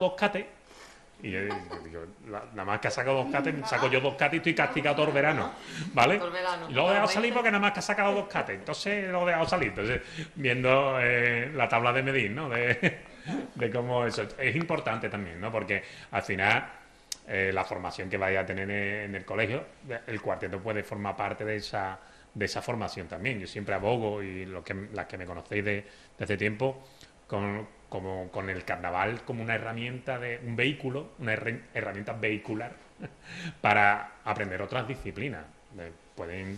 2 cates. Y yo digo, nada más que ha sacado 2 cates, saco yo 2 cates y estoy castigado todo el verano, ¿vale? Todo el verano. Y lo he dejado salir porque nada más que ha sacado 2 cates, entonces lo he dejado salir. Entonces, viendo la tabla de medir, ¿no? De cómo eso es importante también, ¿no? Porque al final la formación que vaya a tener en el colegio, el cuarteto puede formar parte de esa formación también. Yo siempre abogo, y las que me conocéis de hace tiempo, con el carnaval como una herramienta, un vehículo, una herramienta vehicular para aprender otras disciplinas. Pueden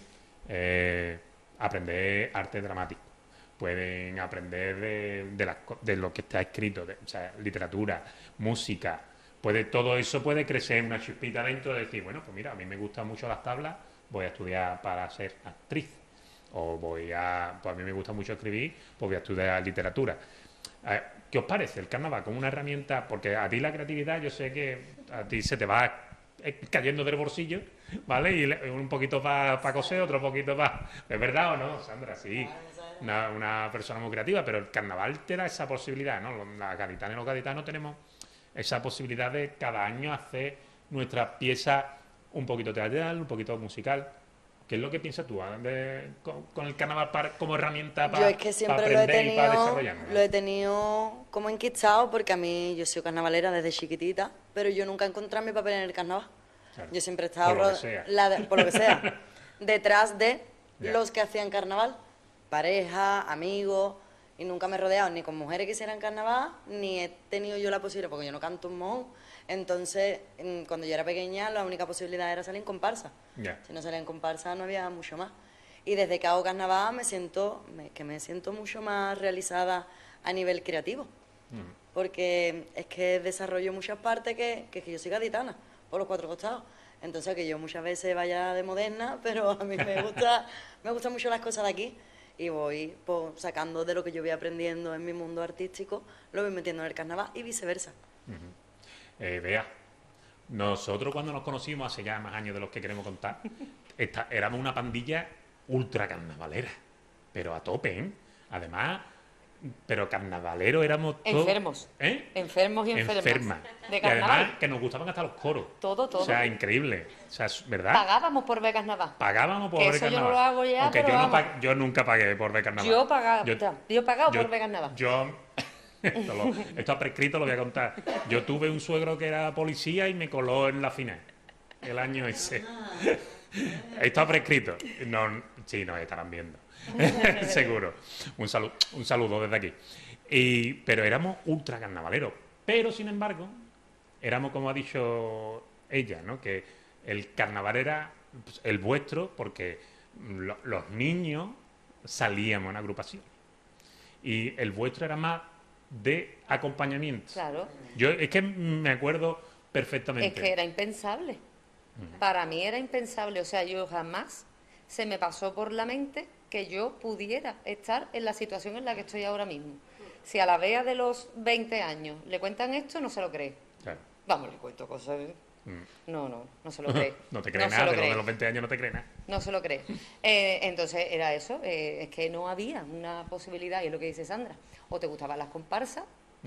aprender arte dramático, pueden aprender de lo que está escrito, o sea, literatura, música. Todo eso puede crecer una chispita dentro de decir, bueno, pues mira, a mí me gustan mucho las tablas, voy a estudiar para ser actriz. O pues a mí me gusta mucho escribir, pues voy a estudiar literatura. ¿Qué os parece el carnaval como una herramienta? Porque a ti la creatividad, yo sé que a ti se te va cayendo del bolsillo, ¿vale? Y un poquito para coser, otro poquito para... ¿Es verdad o no, Sandra? Sí, una persona muy creativa, pero el carnaval te da esa posibilidad, ¿no? Las gaditanas y los gaditanos tenemos esa posibilidad de cada año hacer nuestra pieza un poquito teatral, un poquito musical. ¿Qué es lo que piensas tú con el carnaval como herramienta Yo es que siempre aprender y para desarrollarnos? lo he tenido como enquistado, porque a mí, yo soy carnavalera desde chiquitita, pero yo nunca he encontrado mi papel en el carnaval. Claro. Yo siempre he estado, por lo que sea, detrás de los que hacían carnaval, pareja, amigos, y nunca me he rodeado ni con mujeres que hicieran carnaval, ni he tenido yo la posibilidad, porque yo no canto un mojón. Entonces, cuando yo era pequeña, la única posibilidad era salir en comparsa. Si no salía en comparsa, no había mucho más. Y desde que hago carnaval me siento mucho más realizada a nivel creativo. Porque es que desarrollo muchas partes que yo soy gaditana, por los 4 costados. Entonces, que yo muchas veces vaya de moderna, pero a mí me gustan mucho las cosas de aquí. Y voy pues, sacando de lo que yo voy aprendiendo en mi mundo artístico, lo voy metiendo en el carnaval y viceversa. Vea, nosotros cuando nos conocimos hace ya más años de los que queremos contar, éramos una pandilla ultra carnavalera, pero a tope, ¿eh? Además, pero carnavalero éramos todos... Enfermos. Enfermos y enfermas. De carnaval. Y además que nos gustaban hasta los coros. Todo. O sea, increíble. O sea, ¿verdad? Pagábamos por ver carnaval. Pagábamos por ver carnaval. Eso yo no lo hago ya, aunque pero yo nunca pagué por ver carnaval. Yo he pagado por ver carnaval. Esto ha prescrito, lo voy a contar. Yo tuve un suegro que era policía y me coló en la final el año ese. Esto ha prescrito. No, sí, nos estarán viendo. Seguro. Un saludo desde aquí. Pero éramos ultra carnavaleros. Pero, sin embargo, éramos, como ha dicho ella, ¿no? Que el carnaval era el vuestro porque los niños salíamos en agrupación. Y el vuestro era más de acompañamiento. Claro. Yo es que me acuerdo perfectamente. Es que era impensable. Para mí era impensable. O sea, yo jamás se me pasó por la mente que yo pudiera estar en la situación en la que estoy ahora mismo. Si a la Bea de los 20 años le cuentan esto, no se lo cree. Claro. Vamos, le cuento cosas. No se lo cree. No te cree nada, de los 20 años no te cree nada. No se lo cree. Entonces era eso, es que no había una posibilidad, y es lo que dice Sandra. O te gustaban las comparsas,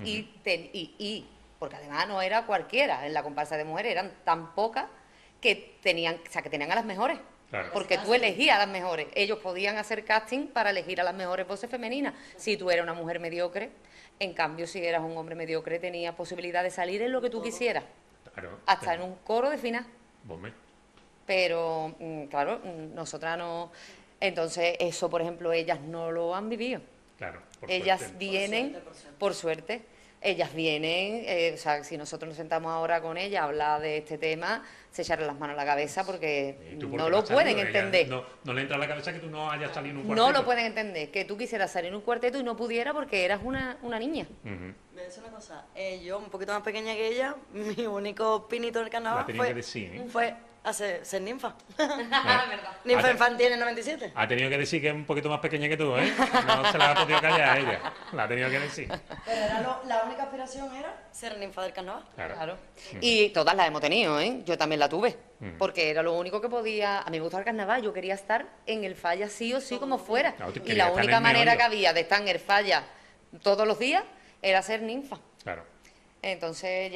porque además no era cualquiera, en la comparsa de mujeres eran tan pocas que tenían a las mejores. Claro. Porque tú elegías a las mejores. Ellos podían hacer casting para elegir a las mejores voces femeninas. Si tú eras una mujer mediocre, en cambio, si eras un hombre mediocre, tenías posibilidad de salir en lo que tú quisieras. Claro. Hasta en un coro de final. Bombe. Pero, claro, nosotras no... Entonces, eso, por ejemplo, ellas no lo han vivido. Claro. Ellas vienen, por suerte, ellas vienen, o sea, si nosotros nos sentamos ahora con ellas a hablar de este tema, se echarán las manos a la cabeza porque no lo pueden entender. No le entra a la cabeza que tú no hayas salido en un cuarteto. No lo pueden entender, que tú quisieras salir en un cuarteto y no pudiera porque eras una niña. Voy a decir una cosa, yo un poquito más pequeña que ella, mi único pinito en el carnaval fue ser ninfa. Ninfa infantil en el 97. Ha tenido que decir que es un poquito más pequeña que tú, ¿eh? No se la ha podido callar a ella. La ha tenido que decir. Pero la única aspiración era ser ninfa del carnaval. Claro. Y todas las hemos tenido, ¿eh? Yo también la tuve. Porque era lo único que podía... A mí me gustaba el carnaval. Yo quería estar en el falla sí o sí como fuera. Y la única manera que había de estar en el falla todos los días era ser ninfa. Claro. Entonces